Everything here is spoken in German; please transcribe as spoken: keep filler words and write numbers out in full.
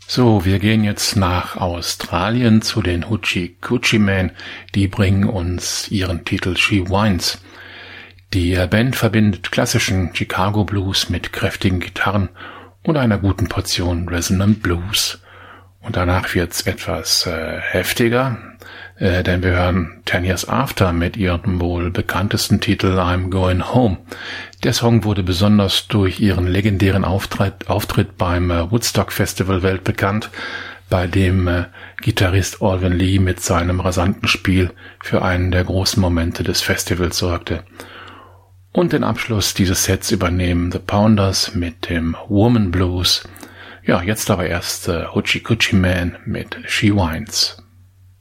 So, wir gehen jetzt nach Australien zu den Hoochie Coochie Men. Die bringen uns ihren Titel She Whines. Die Band verbindet klassischen Chicago Blues mit kräftigen Gitarren und einer guten Portion Resonant Blues. Und danach wird's etwas äh, heftiger, äh, denn wir hören Ten Years After mit ihrem wohl bekanntesten Titel I'm Going Home. Der Song wurde besonders durch ihren legendären Auftritt, Auftritt beim äh, Woodstock Festival weltbekannt, bei dem äh, Gitarrist Alvin Lee mit seinem rasanten Spiel für einen der großen Momente des Festivals sorgte. Und den Abschluss dieses Sets übernehmen The Pounders mit dem Woman Blues. Ja, jetzt aber erst äh, Hoochie Coochie Men mit She Whines.